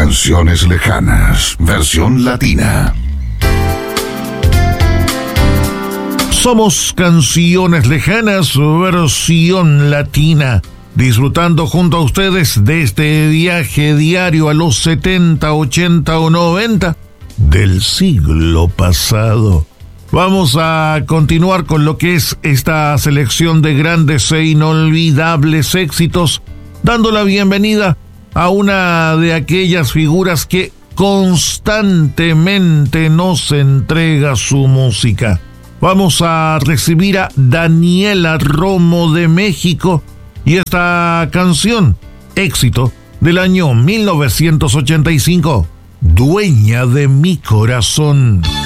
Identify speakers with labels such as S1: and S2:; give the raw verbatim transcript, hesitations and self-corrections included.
S1: Canciones lejanas, versión latina.
S2: Somos Canciones Lejanas, versión latina, disfrutando junto a ustedes de este viaje diario a los setenta, ochenta o noventa del siglo pasado. Vamos a continuar con lo que es esta selección de grandes e inolvidables éxitos, dando la bienvenida a una de aquellas figuras que constantemente nos entrega su música. Vamos a recibir a Daniela Romo de México y esta canción, éxito del año mil novecientos ochenta y cinco, Dueña de mi corazón.